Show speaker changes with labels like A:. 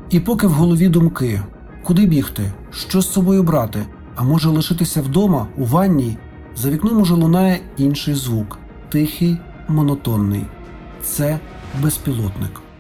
A: І поки в голові думки – куди бігти, що з собою брати, а може лишитися вдома, у ванній, за вікном уже лунає інший звук – тихий, монотонний. Це безпілотник.